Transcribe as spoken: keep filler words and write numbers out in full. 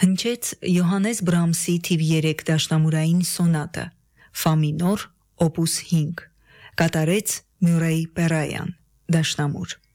Հնչեց Յոհաննես Բրամսի թիվ երեք դաշնամուրային սոնատը, ֆա մինոր, օպուս հինգ, կատարեց Մյուրեյ Պերայան, դաշնամուր։